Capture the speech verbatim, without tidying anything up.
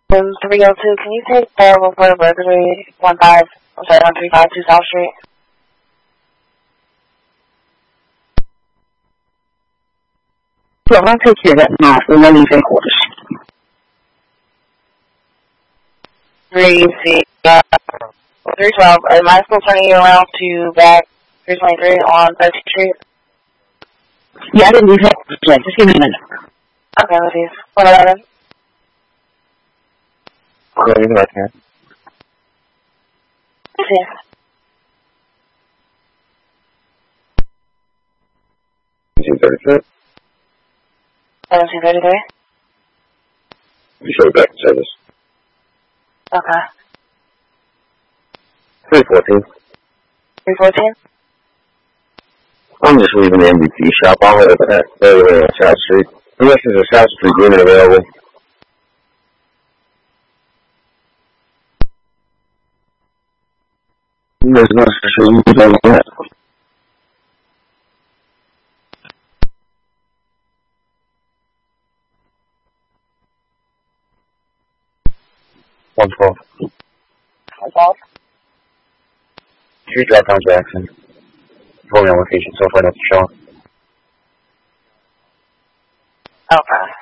Um, three oh two, can you take the report of burglary one five, I'm sorry, one three five two South Street? Yeah, I'll take care of that now. We'll leave headquarters. three C, uh, three twelve, am I still turning you around to back three twenty-three on thirteenth Street? Yeah, I didn't leave headquarters yet. Just give me a minute. Okay, let's see. one eleven. Go in right here. Yeah. two thirty-three. seventeen thirty-three. You show back to service. Okay. three fourteen. three fourteen? I'm just leaving the M V P shop. I'll head up at everywhere on South Street. Unless there's a South Street unit available. There's no South Street unit available yet. one twelve. one twelve? Street drop down Jackson. Told me on location so far, that's showing. Okay.